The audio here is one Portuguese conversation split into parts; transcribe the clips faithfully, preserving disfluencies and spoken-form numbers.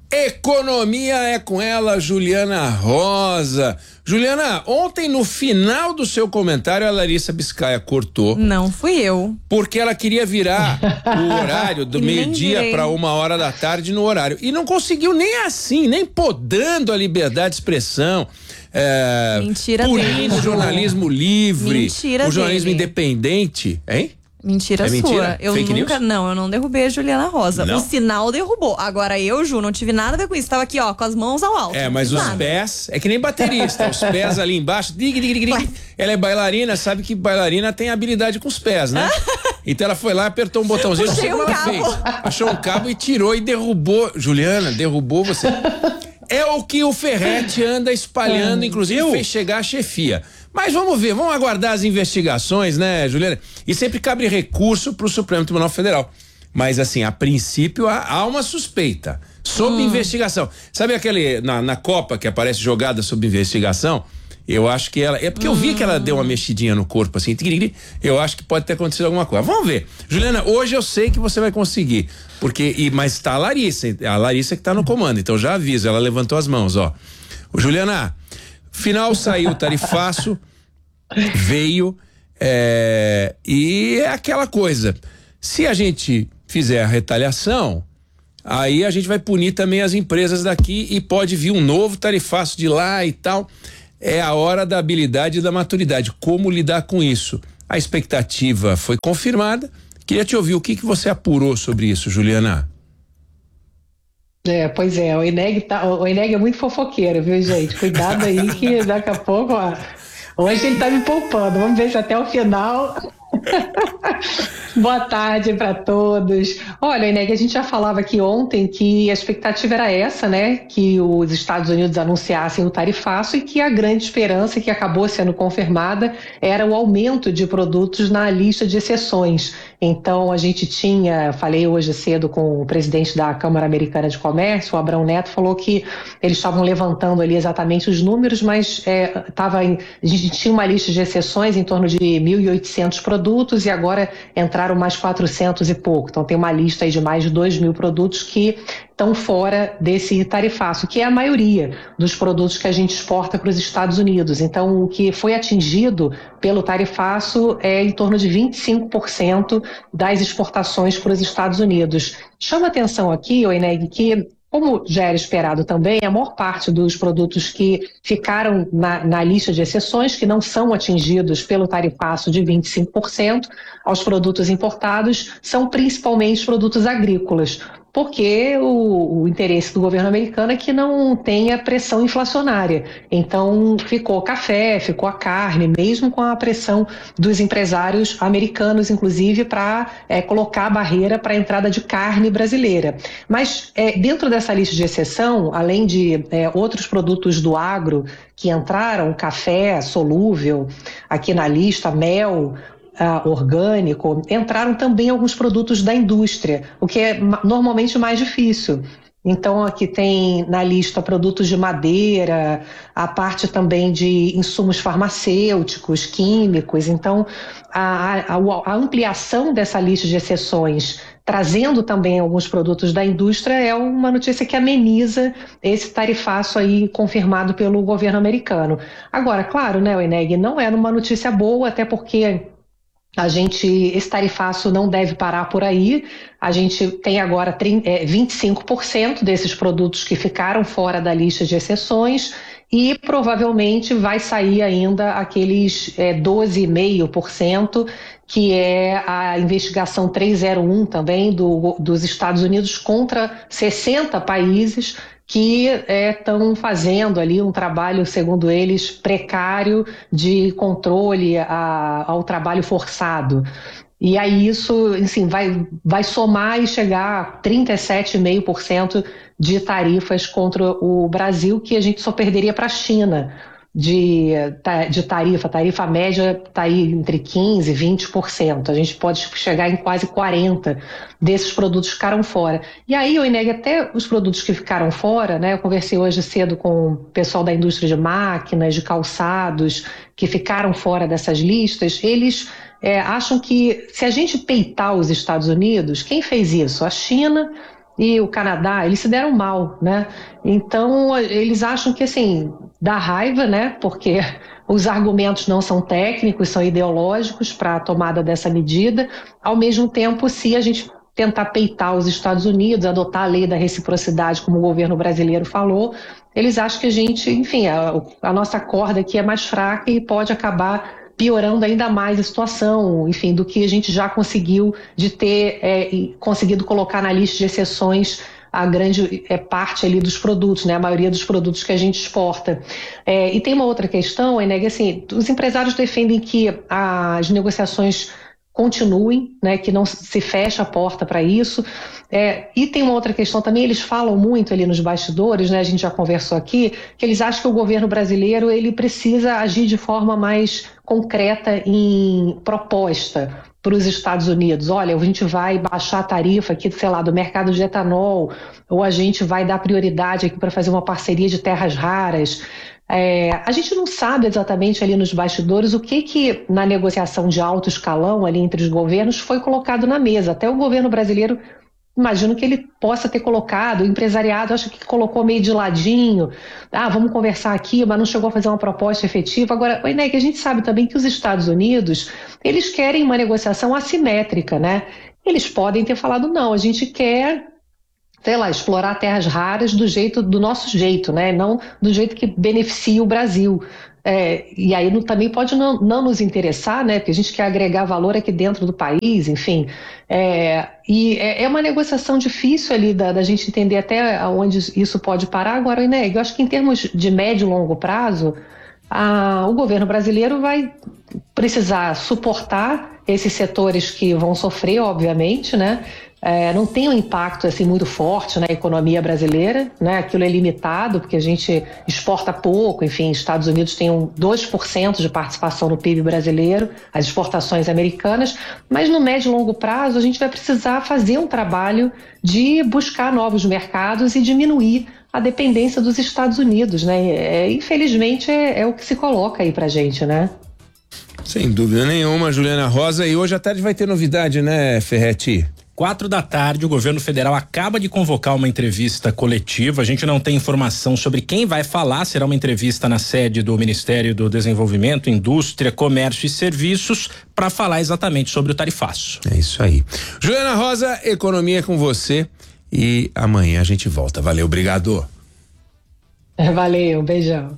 Economia é com ela, Juliana Rosa. Juliana, ontem no final do seu comentário a Larissa Biscaia cortou. Não fui eu. Porque ela queria virar o horário do meio-dia para uma hora da tarde no horário. E não conseguiu nem assim, nem podando a liberdade de expressão. É, Mentira punindo dele. o jornalismo livre. Mentira o jornalismo dele. independente, hein? Mentira é sua. Mentira? Eu Fake nunca, news? não, eu não derrubei a Juliana Rosa. Não? O sinal derrubou. Agora eu, Ju, não tive nada a ver com isso. Tava aqui, ó, com as mãos ao alto. É, mas os nada. pés, é que nem baterista, os pés ali embaixo, dig, dig, dig, dig. Ela é bailarina, sabe que bailarina tem habilidade com os pés, né? Então ela foi lá, apertou um botãozinho, Puxei não sei um como ela cabo. fez. Achou um cabo e tirou e derrubou. Juliana, derrubou você. É o que o Ferretti anda espalhando, inclusive fez chegar a chefia. Mas vamos ver, vamos aguardar as investigações, né, Juliana? E sempre cabe recurso pro Supremo Tribunal Federal. Mas assim, a princípio há, há uma suspeita sob hum. investigação. Sabe aquele na, na Copa que aparece jogada sob investigação? Eu acho que ela, é porque hum. eu vi que ela deu uma mexidinha no corpo assim, eu acho que pode ter acontecido alguma coisa. Vamos ver. Juliana, hoje eu sei que você vai conseguir, porque e mas tá a Larissa, a Larissa que tá no comando, então já aviso, ela levantou as mãos, ó. Ô, Juliana, final saiu o tarifaço, veio é, e é aquela coisa, se a gente fizer a retaliação, aí a gente vai punir também as empresas daqui e pode vir um novo tarifaço de lá e tal. É a hora da habilidade e da maturidade, como lidar com isso. A expectativa foi confirmada, queria te ouvir o que que você apurou sobre isso, Juliana. É, pois é, o Eneg, tá, o Eneg é muito fofoqueiro, viu, gente? Cuidado aí que daqui a pouco, ó, hoje ele tá me poupando, vamos ver se até o final. Boa tarde para todos. Olha, Eneg, a gente já falava aqui ontem que a expectativa era essa, né? Que os Estados Unidos anunciassem o tarifaço e que a grande esperança, que acabou sendo confirmada, era o aumento de produtos na lista de exceções. Então, a gente tinha, falei hoje cedo com o presidente da Câmara Americana de Comércio, o Abrão Neto, falou que eles estavam levantando ali exatamente os números, mas é, tava em, a gente tinha uma lista de exceções em torno de mil e oitocentos produtos e agora entraram mais quatrocentos e pouco. Então, tem uma lista aí de mais de dois mil produtos que estão fora desse tarifaço, que é a maioria dos produtos que a gente exporta para os Estados Unidos. Então, o que foi atingido pelo tarifaço é em torno de vinte e cinco por cento das exportações para os Estados Unidos. Chama atenção aqui, Eneg, que, como já era esperado também, a maior parte dos produtos que ficaram na, na lista de exceções, que não são atingidos pelo tarifaço de vinte e cinco por cento aos produtos importados, são principalmente produtos agrícolas, porque o, o interesse do governo americano é que não tenha pressão inflacionária. Então, ficou café, ficou a carne, mesmo com a pressão dos empresários americanos, inclusive, para é, colocar a barreira para a entrada de carne brasileira. Mas, é, dentro dessa lista de exceção, além de é, outros produtos do agro que entraram, café solúvel, aqui na lista, mel, Uh, orgânico, entraram também alguns produtos da indústria, o que é normalmente mais difícil. Então, aqui tem na lista produtos de madeira, a parte também de insumos farmacêuticos, químicos. Então, a, a, a ampliação dessa lista de exceções, trazendo também alguns produtos da indústria, é uma notícia que ameniza esse tarifaço aí confirmado pelo governo americano. Agora, claro, né, Eneg, não é uma notícia boa, até porque a gente, esse tarifaço não deve parar por aí. A gente tem agora vinte e cinco por cento desses produtos que ficaram fora da lista de exceções e provavelmente vai sair ainda aqueles é, doze vírgula cinco por cento que é a investigação trezentos e um também do, dos Estados Unidos contra sessenta países que estão é, fazendo ali um trabalho, segundo eles, precário de controle a, ao trabalho forçado. E aí isso, assim, vai, vai somar e chegar a trinta e sete vírgula cinco por cento de tarifas contra o Brasil, que a gente só perderia para a China. De, de tarifa, tarifa média está aí entre quinze por cento e vinte por cento. A gente pode chegar em quase quarenta por cento desses produtos ficaram fora. E aí, Eneg, até os produtos que ficaram fora, né? Eu conversei hoje cedo com o pessoal da indústria de máquinas, de calçados, que ficaram fora dessas listas, eles é, acham que se a gente peitar os Estados Unidos, quem fez isso? A China e o Canadá, eles se deram mal, né? Então, eles acham que, assim, dá raiva, né? Porque os argumentos não são técnicos, são ideológicos para a tomada dessa medida. Ao mesmo tempo, se a gente tentar peitar os Estados Unidos, adotar a lei da reciprocidade, como o governo brasileiro falou, eles acham que a gente, enfim, a, a nossa corda aqui é mais fraca e pode acabar piorando ainda mais a situação, enfim, do que a gente já conseguiu de ter é, conseguido colocar na lista de exceções a grande é, parte ali dos produtos, né, a maioria dos produtos que a gente exporta. É, e tem uma outra questão, Eneg, assim, os empresários defendem que as negociações continuem, né, que não se feche a porta para isso. É, e tem uma outra questão também, eles falam muito ali nos bastidores, né, a gente já conversou aqui, que eles acham que o governo brasileiro ele precisa agir de forma mais concreta em proposta para os Estados Unidos. Olha, a gente vai baixar a tarifa aqui, sei lá, do mercado de etanol, ou a gente vai dar prioridade aqui para fazer uma parceria de terras raras. É, a gente não sabe exatamente ali nos bastidores o que que na negociação de alto escalão ali entre os governos foi colocado na mesa. Até o governo brasileiro, imagino que ele possa ter colocado, o empresariado acho que colocou meio de ladinho, ah, vamos conversar aqui, mas não chegou a fazer uma proposta efetiva. Agora, Eneg, a gente sabe também que os Estados Unidos, eles querem uma negociação assimétrica, né? Eles podem ter falado, não, a gente quer, sei lá, explorar terras raras do jeito, do nosso jeito, né? Não do jeito que beneficia o Brasil. É, e aí não, também pode não, não nos interessar, né? Porque a gente quer agregar valor aqui dentro do país, enfim. É, e é, é uma negociação difícil ali da, da gente entender até onde isso pode parar. Agora, né, eu acho que em termos de médio e longo prazo, a, o governo brasileiro vai precisar suportar esses setores que vão sofrer, obviamente, né? É, não tem um impacto assim, muito forte na economia brasileira, né? Aquilo é limitado, porque a gente exporta pouco, enfim, Estados Unidos tem um dois por cento de participação no P I B brasileiro, as exportações americanas, mas no médio e longo prazo a gente vai precisar fazer um trabalho de buscar novos mercados e diminuir a dependência dos Estados Unidos, né? É, infelizmente é, é o que se coloca aí pra gente, né? Sem dúvida nenhuma, Juliana Rosa, e hoje à tarde vai ter novidade, né, Ferretti? Quatro da tarde, o governo federal acaba de convocar uma entrevista coletiva. A gente não tem informação sobre quem vai falar. Será uma entrevista na sede do Ministério do Desenvolvimento, Indústria, Comércio e Serviços para falar exatamente sobre o tarifaço. É isso aí. Juliana Rosa, economia com você e amanhã a gente volta. Valeu, obrigado. Valeu, beijão.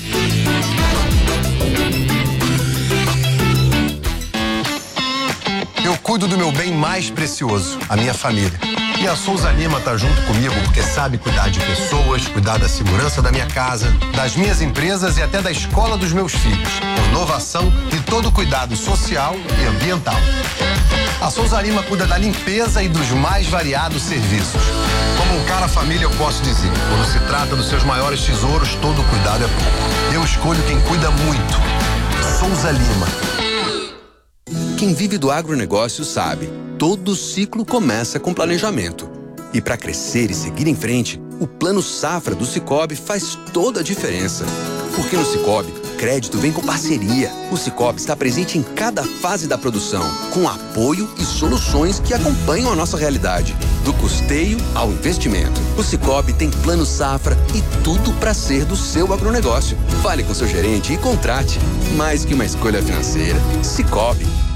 Eu cuido do meu bem mais precioso, a minha família. E a Souza Lima tá junto comigo porque sabe cuidar de pessoas, cuidar da segurança da minha casa, das minhas empresas e até da escola dos meus filhos. Inovação e todo cuidado social e ambiental. A Souza Lima cuida da limpeza e dos mais variados serviços. Como um cara família, eu posso dizer, quando se trata dos seus maiores tesouros, todo cuidado é pouco. Eu escolho quem cuida muito. Souza Lima. Quem vive do agronegócio sabe, todo ciclo começa com planejamento. E para crescer e seguir em frente, o Plano Safra do Sicoob faz toda a diferença. Porque no Sicoob, crédito vem com parceria. O Sicoob está presente em cada fase da produção, com apoio e soluções que acompanham a nossa realidade. Do custeio ao investimento. O Sicoob tem Plano Safra e tudo para ser do seu agronegócio. Fale com seu gerente e contrate. Mais que uma escolha financeira. Sicoob.